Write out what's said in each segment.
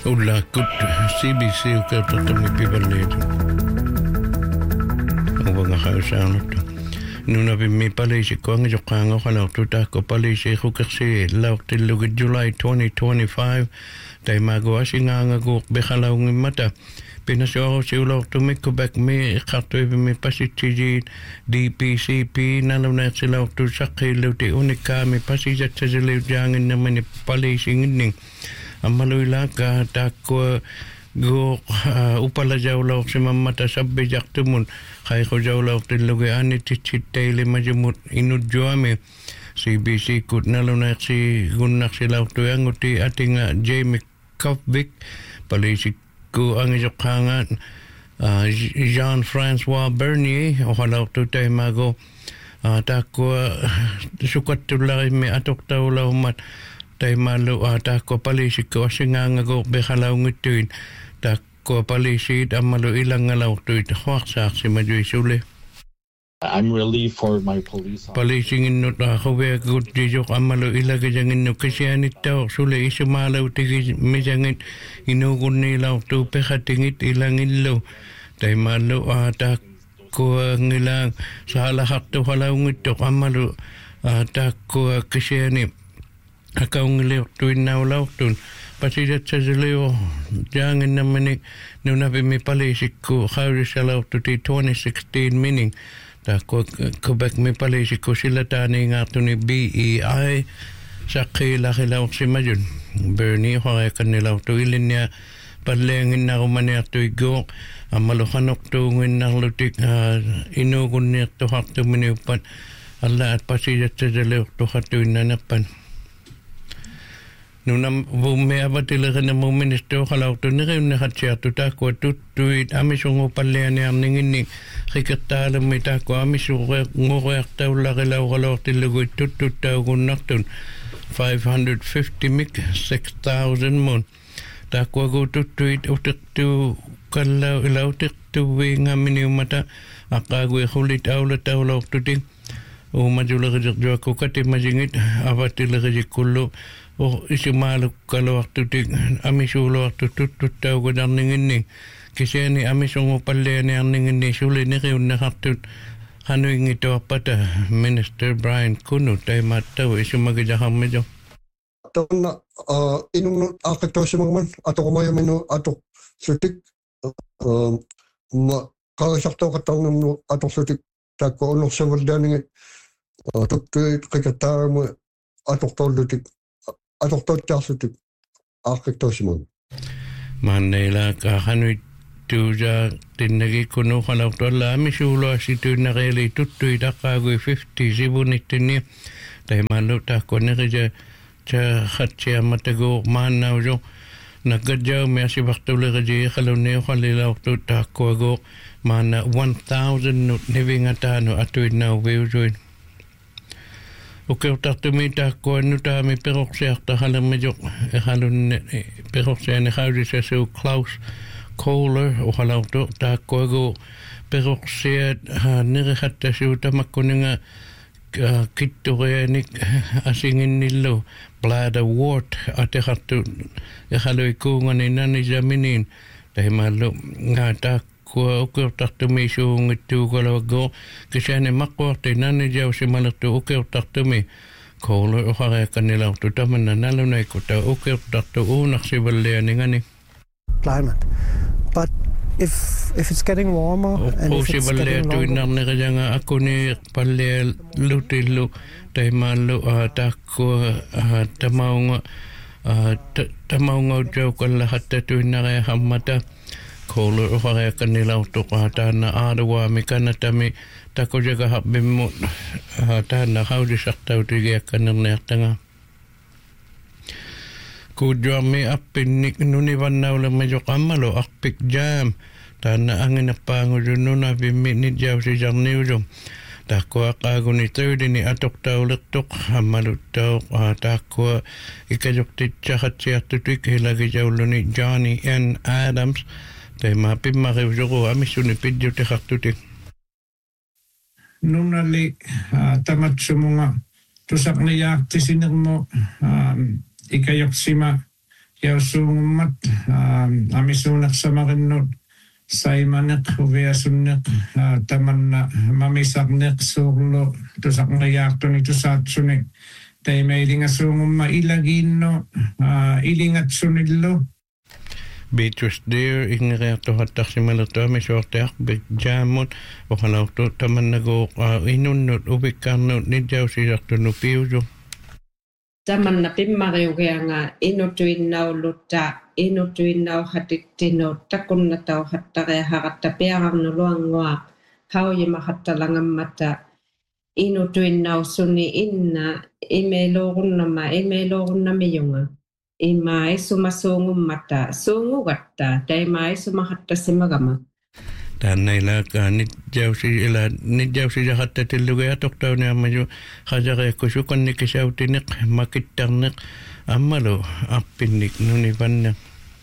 Ulla kut CBC ukertatami piballeetu. Uvanga hausaanuttu. Nuna pimmi paliisikko angisoqqaanga qalortu taakko paliisi hukersi laortillugi July 2025 taimago asingaangaguuq beqalaungimmata pinasuarusiulortumikku bakmi iqqartuipimmi pasitsisiit DPCP naluneersilaortu saqqiilluti unikkaami pasisatsasilliutiaanginnamani paliisinginning ammaluilaaka taakko go upala jawlaw si mamata sabbi jaktumun kay ko jawlaw tillugi ani tichitayli majumut inudjuami CBC kut nalunak si gunnak si law tuyanguti ating Jamie Kovvik palisi ko ang isokhangan Jean-François Bernier o halaw tutay mago tako sukat tulay me atok tawlaw mat tay malu tako palisi ko singangago bekalaw ngituin tako palisi amalu ilang ngalaw tuit hwaksak si majuisule. I'm relieved for my police. Policing in not hawe good dijok amalu ilagajang in no kasianit tao sule isumalaw tigi mijangit inugun nilaw tu pekatingit ilang ilo tay malu tako ngilang sa halahak tu halaw ngitok amalu tako kasianit akaung leo tuin nau lautun pasijat sa leo jangin namanik nunabi mi palisikku khawri sa laututi 2016 meaning tako Quebec mi palisikku sila tani ngatuni BEI sakhi lakilaw si majun Bernie hoy kanilaw tu ilinya palengin na kumaniak tu igok amalukanok tu ngin na lutik inugun niyak tu hak tu miniupan Allah at pasijat sa leo tu hatuin na napan. Nunam vume abatila na mo ministro khalaw to ni na khatsia to ta ko tuit amisung upalene am ningini khikatala mita ko amisu ngorek tawla galaw galaw tilugo tututaw gunaktun 550 mik 6000 mon ta ko go tuit utiktu kalaw ilaw tiktu winga minimata akagu khulit awla tawla tuting o majula gajjo ko kati majingit abatila gajkullo o isimalu kalau waktu ti amisulo waktu tututaw ko darningin kasi ni amisong upalene arningin ni suli ni riun na hatut hanuing ito apata Minister Brian Kuno tayo mataw isimagajaham medyo ato na inung akito si mga man ato kumaya mino ato sutik kakasakto katang ato sutik tako unok sa waldaning tutuit kakatar mo ato tolutik Adoktor Jasutik Arkitosmon. Manila kahanui tuja tinagi kuno khalaw tola misulo situ nageli tutui dakago 50 sibunitini tay malu ta koneja cha khatcha matago manaw jo naggadjaw me asibaktulo gaji khalaw ne khalilaw tu ta kogo mana 1000 nut nevingatano atuin na wejoin Ukeutahtumita koennutami perukseahta halamajok halun perukseani haudisasu Klaus Kohler uhalautu taakkoigu perukseat nirihattasu tamakkuninga kittureanik asinginnillu bladder wart atehattu haluikuungani nanisaminin tahimallu ngata ko ukeutahtumi suungittu kalawago kisane makkuarti nanijausi malattu ukeutahtumi koulu uharekanilautu tamanna nalunai kuta ukeutahtu uunaksivallianingani climate but if it's getting warmer and if it's getting longer akuni palle lutillu taimallu takku tamaunga jawkalla hatta tuinare hammata Koulu uharekanilautu qatana aadwa mikanatami takojaga habbimu tana haudisaqtautigiakkanerneartanga kujuami appinnik nunivannaula majoqammalo aqpik jam tana anginappaangujununa bimmi nijausijarniujum takwa qaguni tawdini atoqtauliqtuq hammaluttau takwa ikajoktichahatsiartutik hilagijawluni Johnny N. Adams Tema pimmarivjogo amisuni pidjuti khartuti. Nunali tamatsumunga tusakniyak tisinirmo ikayoksima yausungummat amisunak samarinnut saimanek uviasunnek tamanna mamisarnek suurlu tusaqngiyaartuni tusaatsunik taimailingasungumma ilaginno ilingatsunillu Beatrice Deer ingreerto hattaksimalertuami suortearpik jaamut oqalautu tamannago inunnut uvikkaarnut nidjausisartunu piusu tamanna pimmariugianga inutuinnaulutta inutuinnauhatittinut takunnatau hattariaharatta piararnuluangua haujimahattalangamatta inutuinnaussuni inna imeiluurunnamiyunga imai sumasuungummata suungugatta taimai sumahattasimagama Tänneilläkää nidjausijahattatillugeatoqtauniammaju qajareekkusuqannikisautinneq makittarneq ammalu appinnik nunipanneq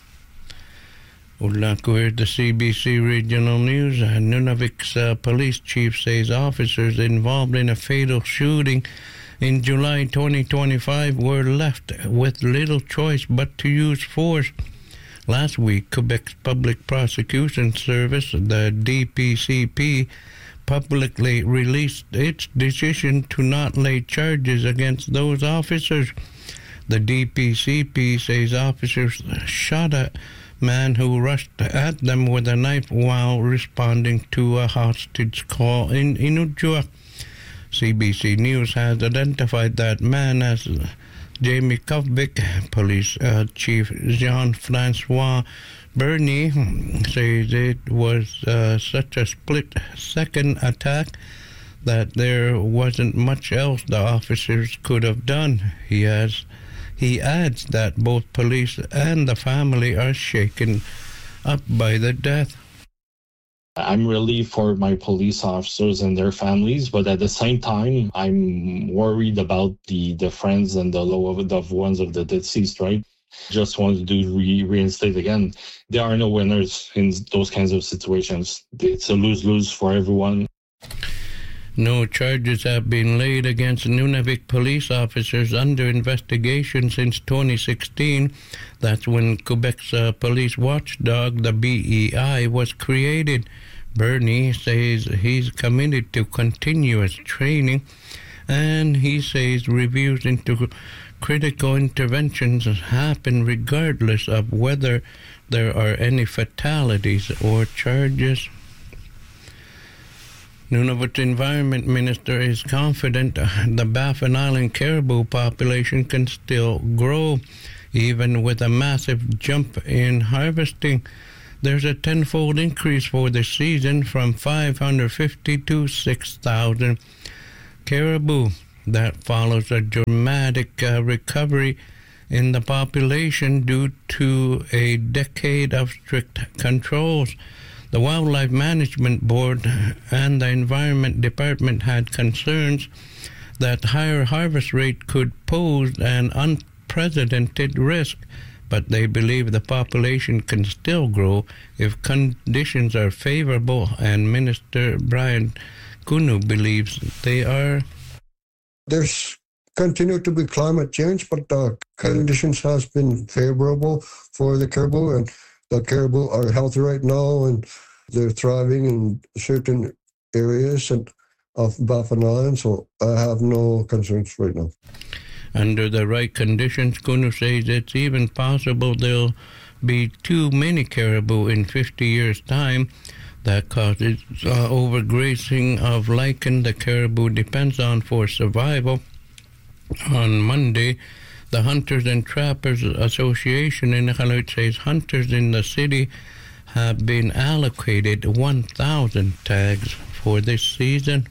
Ullaanku the CBC Regional News Nunavik's police chief says officers involved in a fatal shooting in July 2025 were left with little choice but to use force. Last week, Quebec's Public Prosecution Service, the DPCP, publicly released its decision to not lay charges against those officers. The DPCP says officers shot a man who rushed at them with a knife while responding to a hostage call in Inukjuak. CBC News has identified that man as Jamie Kovvik. Police Chief Jean-Francois Bernier says it was such a split-second attack that there wasn't much else the officers could have done. He adds that both police and the family are shaken up by the death. I'm relieved for my police officers and their families, but at the same time, I'm worried about the friends and the loved ones of the deceased, right? Just want to reinstate again. There are no winners in those kinds of situations. It's a lose-lose for everyone. No charges have been laid against Nunavik police officers under investigation since 2016. That's when Quebec's police watchdog, the BEI, was created. Bernie says he's committed to continuous training, and he says reviews into critical interventions happen regardless of whether there are any fatalities or charges. Nunavut's Environment Minister is confident the Baffin Island caribou population can still grow, even with a massive jump in harvesting. There's a tenfold increase for the season from 550 to 6,000 caribou. That follows a dramatic recovery in the population due to a decade of strict controls. The Wildlife Management Board and the Environment Department had concerns that higher harvest rate could pose an unprecedented risk, but they believe the population can still grow if conditions are favorable, and Minister Brian Kunu believes they are. There's continued to be climate change, but the conditions has been favorable for the caribou, and the caribou are healthy right now, and they're thriving in certain areas of Baffin Island, so I have no concerns right now. Under the right conditions, Kunu says it's even possible there'll be too many caribou in 50 years' time. That causes overgrazing of lichen the caribou depends on for survival. On Monday, the Hunters and Trappers Association in Iqaluit says hunters in the city have been allocated 1,000 tags for this season.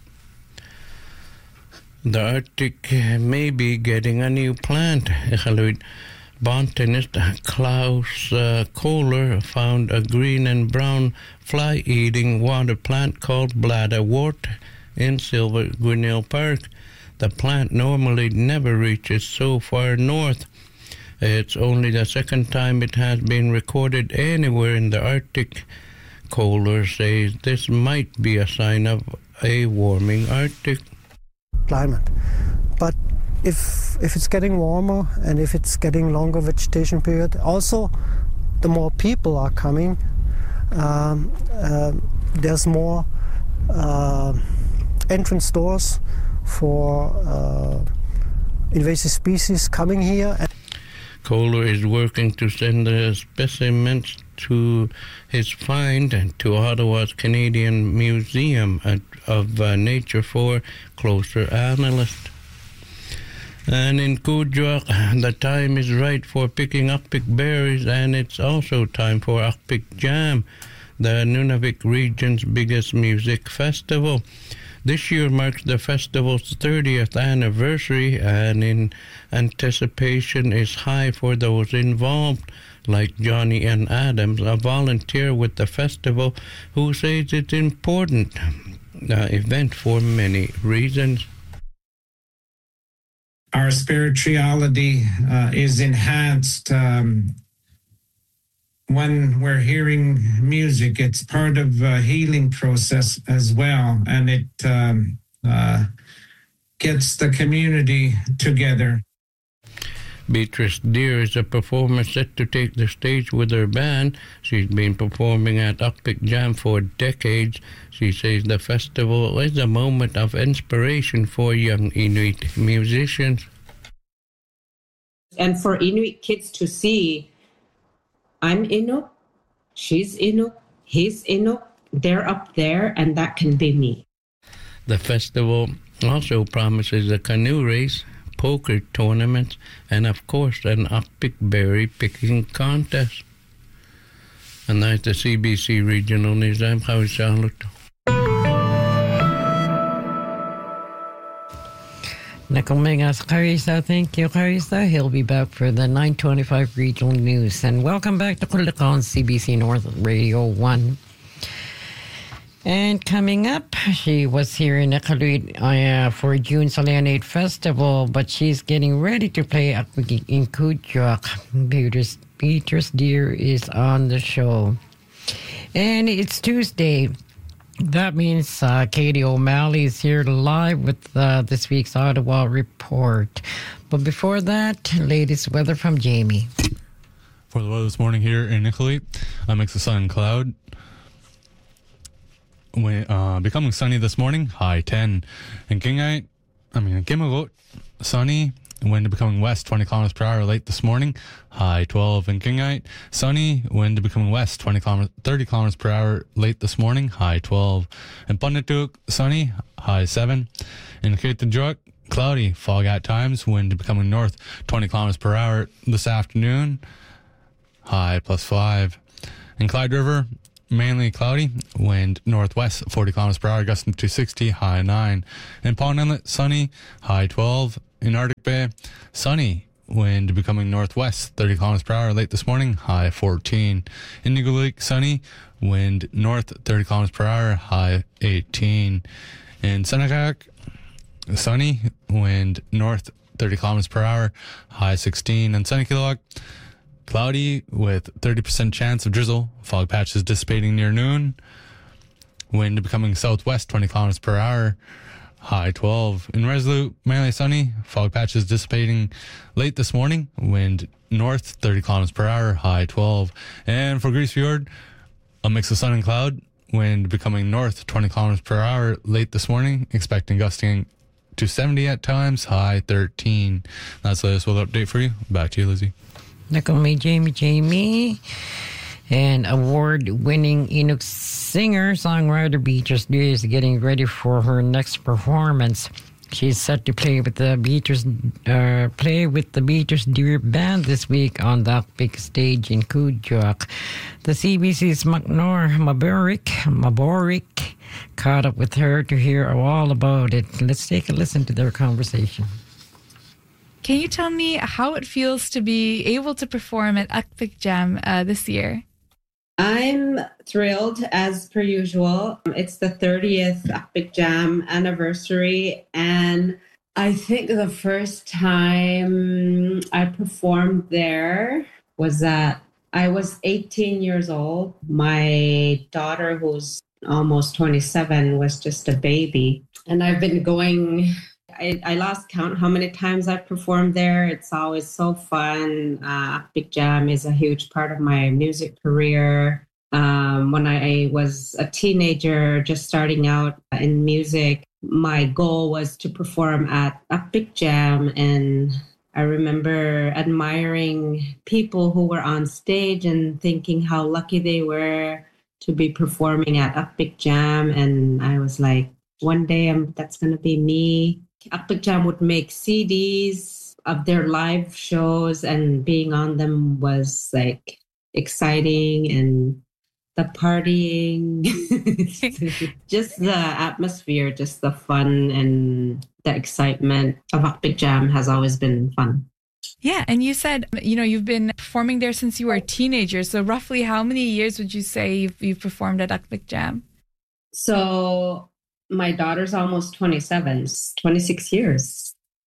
The Arctic may be getting a new plant. Iqaluit botanist Klaus Kohler found a green and brown fly-eating water plant called bladderwort in Silver Grinnell Park. The plant normally never reaches so far north. It's only the second time it has been recorded anywhere in the Arctic. Kohler says this might be a sign of a warming Arctic. Climate. But if it's getting warmer and if it's getting longer vegetation period, also the more people are coming, there's more entrance doors for invasive species coming here. Kohler is working to send the specimens to his find to Ottawa's Canadian Museum of Nature for closer analysis. And in Kuujjuaq, the time is right for picking Akpik berries, and it's also time for Akpik Jam, the Nunavik region's biggest music festival. This year marks the festival's 30th anniversary, and in anticipation is high for those involved, like Johnny N. Adams, a volunteer with the festival, who says it's important event for many reasons. Our spirituality is enhanced when we're hearing music. It's part of a healing process as well, and it gets the community together. Beatrice Deer is a performer set to take the stage with her band. She's been performing at Akpik Jam for decades. She says the festival is a moment of inspiration for young Inuit musicians. And for Inuit kids to see, I'm Inuk, she's Inuk, he's Inuk, they're up there, and that can be me. The festival also promises a canoe race, poker tournaments, and of course an Akpik berry picking contest. And that's the CBC Regional News. I'm Howie Charlotte. Nakumingas Carissa, thank you, Carissa. He'll be back for the 9:25 Regional News. And welcome back to Kulikan, CBC North Radio 1. And coming up, she was here in Iqaluit for June Salyanate Festival, but she's getting ready to play in Kuujjuaq. Beatrice Deer is on the show. And it's Tuesday. That means Katie O'Malley is here live with this week's Ottawa Report. But before that, latest weather from Jamie. For the weather this morning here in Iqaluit, a mix of sun and cloud. Becoming sunny this morning, high 10. In Kimagot, sunny, wind becoming west 20 kilometers per hour late this morning, high 12. In Kingite, sunny, wind becoming west 30 kilometers per hour late this morning, high 12. In Pundatuk, sunny, high 7. In Kuujjuaq, cloudy, fog at times, wind becoming north 20 kilometers per hour this afternoon, high +5. In Clyde River, mainly cloudy, wind northwest 40 kilometers per hour, gusting to 60, high 9. In Pond Inlet, sunny, high 12. In Arctic Bay, sunny, wind becoming northwest 30 kilometers per hour late this morning, high 14. In Nigulik, sunny, wind north 30 kilometers per hour, high 18. In Senekak, sunny, wind north 30 kilometers per hour, high 16. In Senekilok, cloudy with 30% chance of drizzle. Fog patches dissipating near noon. Wind becoming southwest 20 kilometers per hour. High 12. In Resolute, mainly sunny. Fog patches dissipating late this morning. Wind north 30 kilometers per hour. High 12. And for Grise Fiord, a mix of sun and cloud. Wind becoming north 20 kilometers per hour late this morning. Expecting gusting to 70 at times. High 13. That's the latest weather update for you. Back to you, Lizzie. Nakomi Jamie. And award-winning Inuk singer-songwriter Beatrice Deer is getting ready for her next performance. She's set to play with the Beatrice Deer Band this week on the big stage in Kuujjuaq. The CBC's Macnor Maborik caught up with her to hear all about it. Let's take a listen to their conversation. Can you tell me how it feels to be able to perform at Akpik Jam this year? I'm thrilled, as per usual. It's the 30th Akpik Jam anniversary, and I think the first time I performed there was that I was 18 years old. My daughter, who's almost 27, was just a baby. And I've been going, I lost count how many times I've performed there. It's always so fun. Akpik Jam is a huge part of my music career. When I was a teenager, just starting out in music, my goal was to perform at Akpik Jam. And I remember admiring people who were on stage and thinking how lucky they were to be performing at Akpik Jam. And I was like, one day that's going to be me. Akpik Jam would make CDs of their live shows, and being on them was like exciting, and the partying, just the atmosphere, just the fun and the excitement of Akpik Jam has always been fun. Yeah, and you said, you've been performing there since you were a teenager. So roughly how many years would you say you've performed at Akpik Jam? So my daughter's almost 27, 26 years.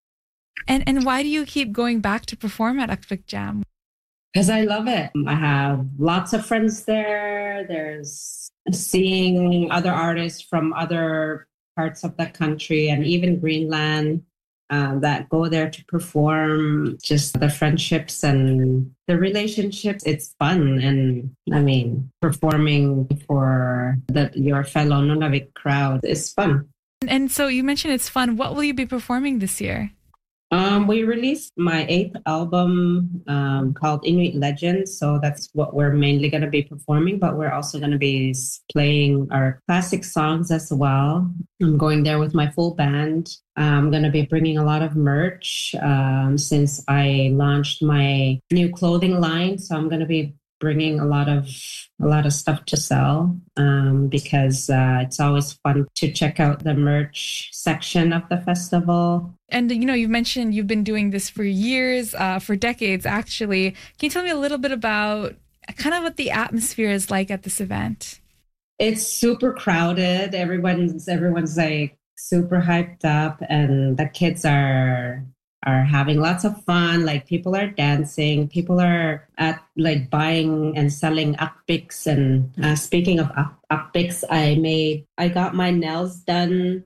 And why do you keep going back to perform at Akpik Jam? Because I love it. I have lots of friends there. There's seeing other artists from other parts of the country and even Greenland that go there to perform. Just the friendships and the relationships. It's fun. And I mean, performing for your fellow Nunavik crowd is fun. And so you mentioned it's fun. What will you be performing this year? We released my 8th album called Inuit Legends. So that's what we're mainly going to be performing, but we're also going to be playing our classic songs as well. I'm going there with my full band. I'm going to be bringing a lot of merch since I launched my new clothing line. So I'm going to be bringing a lot of stuff to sell because it's always fun to check out the merch section of the festival. And, you've mentioned you've been doing this for years, for decades, actually. Can you tell me a little bit about kind of what the atmosphere is like at this event? It's super crowded. Everyone's like super hyped up, and the kids are having lots of fun. Like, people are dancing, people are at like buying and selling akpiks. And speaking of akpiks, I got my nails done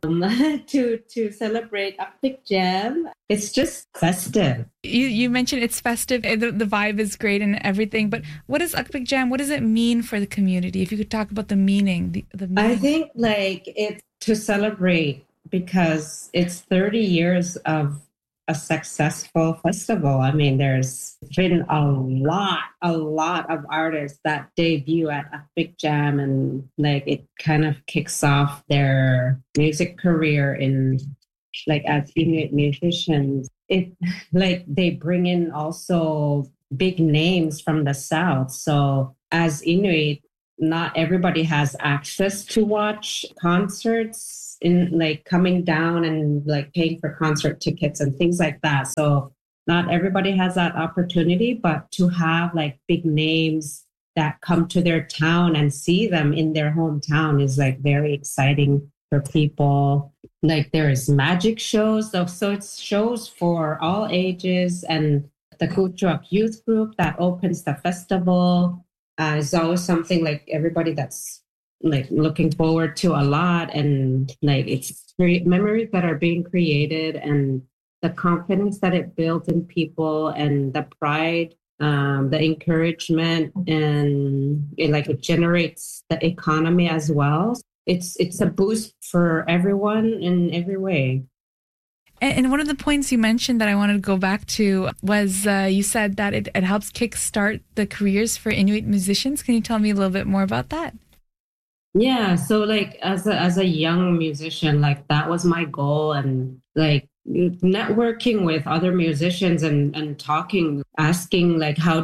to celebrate Akpik Jam. It's just festive. You mentioned it's festive. The vibe is great and everything. But what is Akpik Jam? What does it mean for the community? If you could talk about the meaning, the meaning. I think like it's to celebrate because it's 30 years of a successful festival. I mean, there's been a lot of artists that debut at Akpik Jam, and like it kind of kicks off their music career in like as Inuit musicians. It like they bring in also big names from the South. So as Inuit, not everybody has access to watch concerts in like coming down and like paying for concert tickets and things like that. So not everybody has that opportunity, but to have like big names that come to their town and see them in their hometown is like very exciting for people. Like there's magic shows, so it's shows for all ages, and the Kuujjuaq Youth Group that opens the festival is always something like everybody that's like looking forward to a lot. And like it's great memories that are being created, and the confidence that it builds in people, and the pride, the encouragement, and it generates the economy as well. It's a boost for everyone in every way. And one of the points you mentioned that I wanted to go back to was you said that it helps kickstart the careers for Inuit musicians. Can you tell me a little bit more about that? Yeah, so like as a young musician, like that was my goal, and like networking with other musicians and talking, asking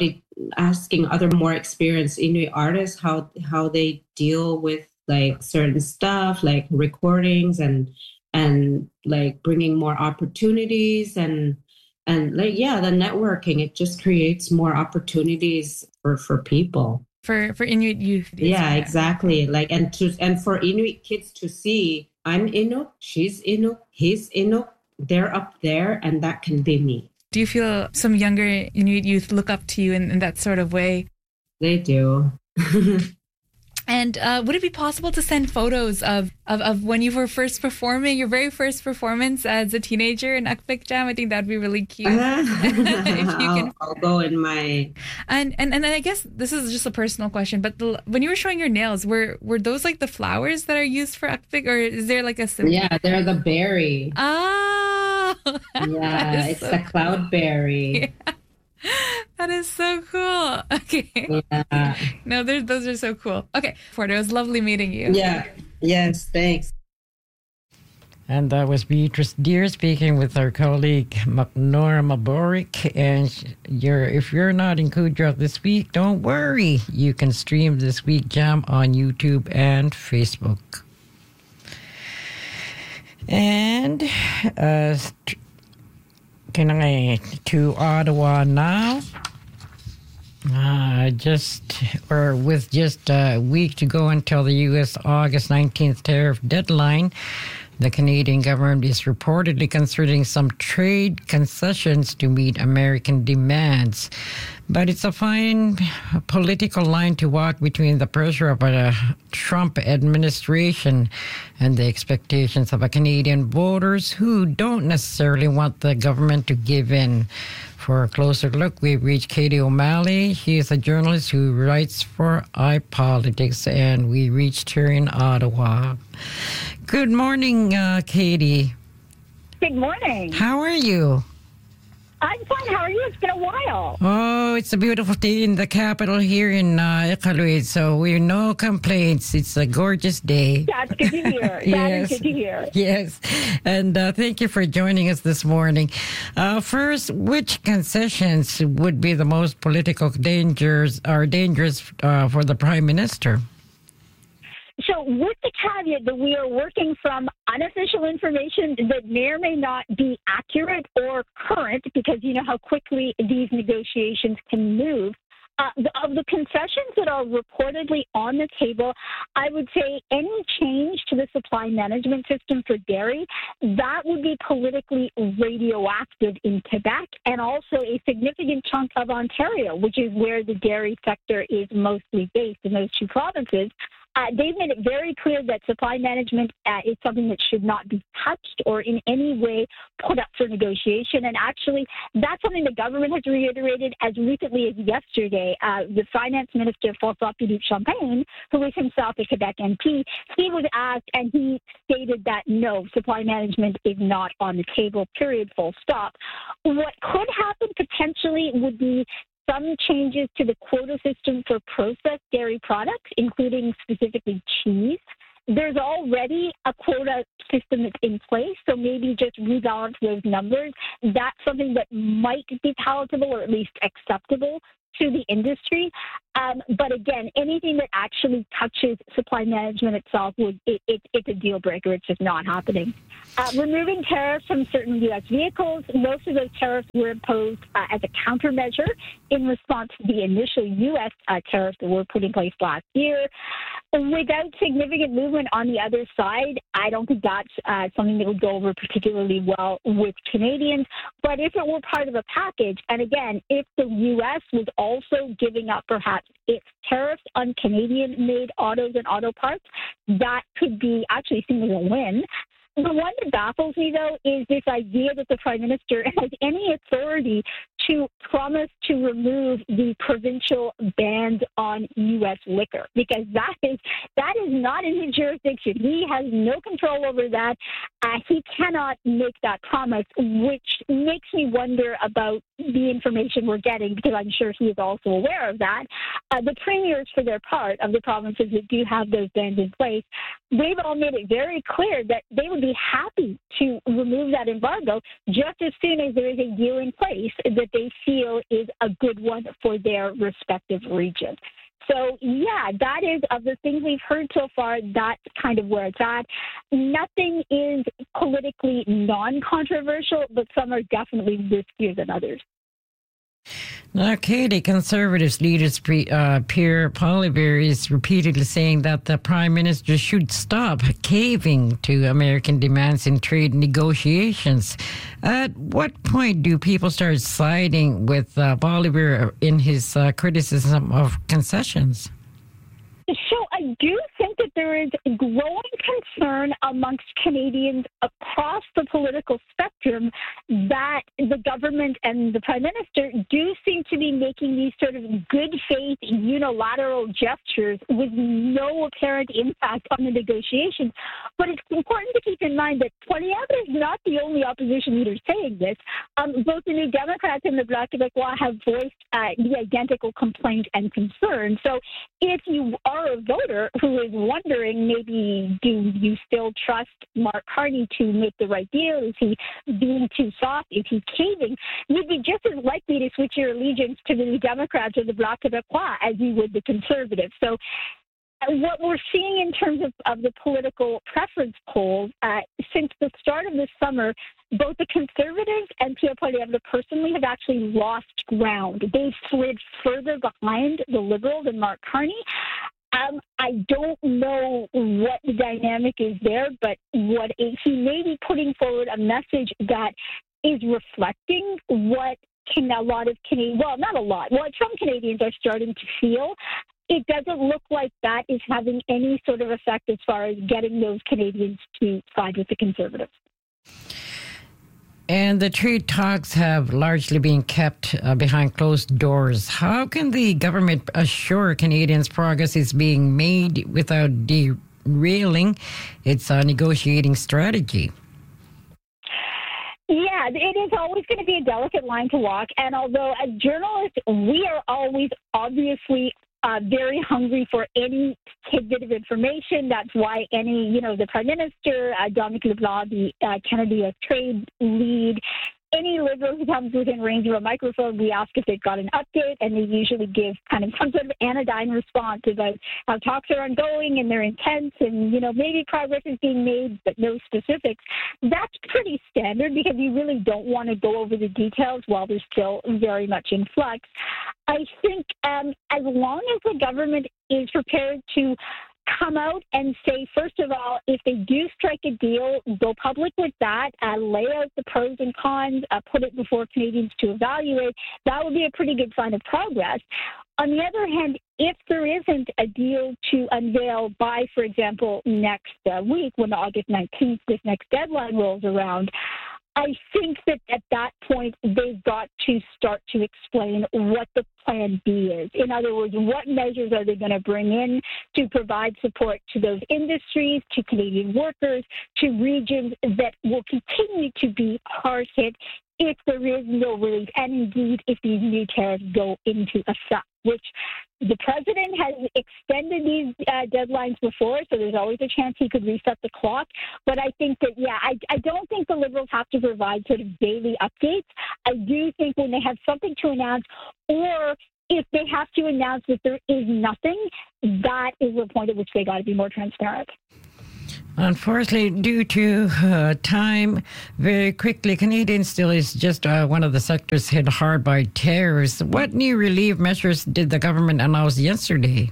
other more experienced Inuit artists how they deal with like certain stuff, like recordings and like bringing more opportunities and like, yeah, the networking, it just creates more opportunities for people. For Inuit youth. Yeah, exactly. Like, and for Inuit kids to see, I'm Inuk, she's Inuk, he's Inuk, they're up there, and that can be me. Do you feel some younger Inuit youth look up to you in that sort of way? They do. And would it be possible to send photos of when you were first performing, your very first performance as a teenager in Akpik Jam? I think that'd be really cute. If you can. I'll go in my... And I guess this is just a personal question, but when you were showing your nails, were those like the flowers that are used for Akpik, or is there like a symbol? Yeah, they're the berry. Ah! Yeah, it's the cloudberry. Yeah. That is so cool. Okay. Yeah. No, those are so cool. Okay, Ford, it was lovely meeting you. Yeah. Yes, thanks. And that was Beatrice Deer speaking with our colleague Macnora Maborik. And if you're not in Kudra this week, don't worry. You can stream This Week Jam on YouTube and Facebook. And to Ottawa now. With just a week to go until the U.S. August 19th tariff deadline, the Canadian government is reportedly considering some trade concessions to meet American demands. But it's a fine political line to walk between the pressure of a Trump administration and the expectations of Canadian voters who don't necessarily want the government to give in. For a closer look, we've reached Katie O'Malley. She is a journalist who writes for iPolitics, and we reached her in Ottawa. Good morning, Katie. Good morning. How are you? I'm fine. How are you? It's been a while. Oh, it's a beautiful day in the capital here in Iqaluit, so we're no complaints. It's a gorgeous day. That's good to hear. Yes. That is good to hear. Yes, and thank you for joining us this morning. First, which concessions would be the most political dangerous for the Prime Minister? So with the caveat that we are working from unofficial information that may or may not be accurate or current, because you know how quickly these negotiations can move, of the concessions that are reportedly on the table, I would say any change to the supply management system for dairy, that would be politically radioactive in Quebec and also a significant chunk of Ontario, which is where the dairy sector is mostly based in those two provinces. They've made it very clear that supply management is something that should not be touched or in any way put up for negotiation. And actually, that's something the government has reiterated as recently as yesterday. The finance minister, François-Philippe Champagne, who is himself a Quebec MP, he was asked and he stated that no, supply management is not on the table, period, full stop. What could happen potentially would be some changes to the quota system for processed dairy products, including specifically cheese. There's already a quota system that's in place, so maybe just rebalance those numbers. That's something that might be palatable or at least acceptable to the industry. But again, anything that actually touches supply management itself, it's a deal breaker. It's just not happening. Removing tariffs from certain U.S. vehicles, most of those tariffs were imposed as a countermeasure in response to the initial U.S. Tariffs that were put in place last year. Without significant movement on the other side, I don't think that's something that would go over particularly well with Canadians. But if it were part of a package, and again, if the U.S. was also giving up perhaps its tariffs on Canadian-made autos and auto parts, that could be actually seen as a win. The one that baffles me, though, is this idea that the Prime Minister has any authority to promise to remove the provincial bans on U.S. liquor, because that is not in his jurisdiction. He has no control over that. He cannot make that promise, which makes me wonder about the information we're getting, because I'm sure he is also aware of that. The premiers, for their part, of the provinces that do have those bans in place, they've all made it very clear that they would be happy to remove that embargo just as soon as there is a deal in place that they feel is a good one for their respective region. So, yeah, that is, of the things we've heard so far, that's kind of where it's at. Nothing is politically non-controversial, but some are definitely riskier than others. Now, Katie, Conservatives leaders Pierre Poilievre is repeatedly saying that the Prime Minister should stop caving to American demands in trade negotiations. At what point do people start siding with Poilievre in his criticism of concessions? So, do think that there is growing concern amongst Canadians across the political spectrum that the government and the Prime Minister do seem to be making these sort of good faith unilateral gestures with no apparent impact on the negotiations. But it's important to keep in mind that Poilievre is not the only opposition leader saying this. Both the New Democrats and the Bloc Québécois have voiced the identical complaint and concern. So if you are a voter who is wondering, maybe, do you still trust Mark Carney to make the right deal? Is he being too soft? Is he caving? You'd be just as likely to switch your allegiance to the New Democrats or the Bloc Québécois as you would the Conservatives. So what we're seeing in terms of the political preference polls, since the start of this summer, both the Conservatives and Pierre Poilievre personally have actually lost ground. They've slid further behind the Liberals and Mark Carney. I don't know what the dynamic is there, but he may be putting forward a message that is reflecting what a lot of Canadians, well, not a lot, what some Canadians are starting to feel. It doesn't look like that is having any sort of effect as far as getting those Canadians to side with the Conservatives. And the trade talks have largely been kept behind closed doors. How can the government assure Canadians progress is being made without derailing its negotiating strategy? Yeah, it is always going to be a delicate line to walk. And although as journalists, we are always obviously very hungry for any tidbit of information. That's why the Prime Minister, Dominic LeBlanc, the Canada U.S. trade lead, any Liberal who comes within range of a microphone, we ask if they've got an update, and they usually give kind of some sort of anodyne response about how talks are ongoing and they're intense and, maybe progress is being made, but no specifics. That's pretty standard because you really don't want to go over the details while they're still very much in flux. I think as long as the government is prepared to come out and say, first of all, if they do strike a deal, go public with that, lay out the pros and cons, put it before Canadians to evaluate, that would be a pretty good sign of progress. On the other hand, if there isn't a deal to unveil by, for example, next week, when August 19th, this next deadline rolls around, I think that at that point, they've got to start to explain what the plan B is. In other words, what measures are they going to bring in to provide support to those industries, to Canadian workers, to regions that will continue to be hard hit if there is no relief, and indeed if these new tariffs go into effect, which the president has extended these deadlines before, so there's always a chance he could reset the clock. But I think that, I don't think the Liberals have to provide sort of daily updates. I do think when they have something to announce, or if they have to announce that there is nothing, that is the point at which they got to be more transparent. Unfortunately, due to time, very quickly, Canadian steel is just one of the sectors hit hard by tariffs. What new relief measures did the government announce yesterday?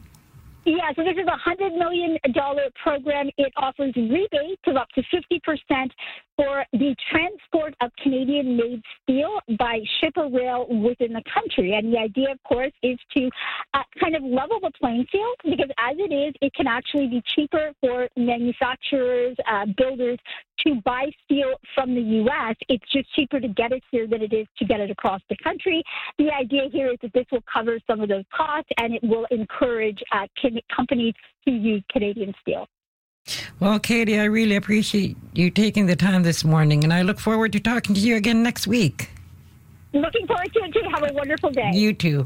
Yeah, so this is a $100 million program. It offers rebates of up to 50% for the transport of Canadian-made steel by ship or rail within the country. And the idea, of course, is to kind of level the playing field, because as it is, it can actually be cheaper for manufacturers, builders to buy steel from the U.S. It's just cheaper to get it here than it is to get it across the country. The idea here is that this will cover some of those costs, and it will encourage companies to use Canadian steel. Well, Katie, I really appreciate you taking the time this morning, and I look forward to talking to you again next week. Looking forward to it, too. Have a wonderful day. You too.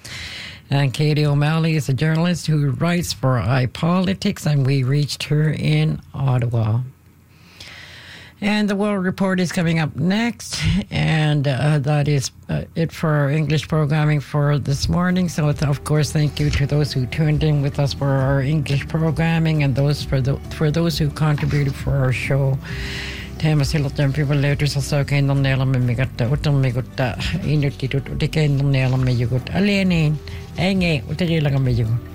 And Katie O'Malley is a journalist who writes for iPolitics, and we reached her in Ottawa. And the World Report is coming up next, and that is it for our English programming for this morning. So, of course, thank you to those who tuned in with us for our English programming, and for those who contributed for our show. Tema silloin privilegius sa kainon nela me migatta utam migutta inutitut utikenon nela me yugut alienin enge utirila me yugut.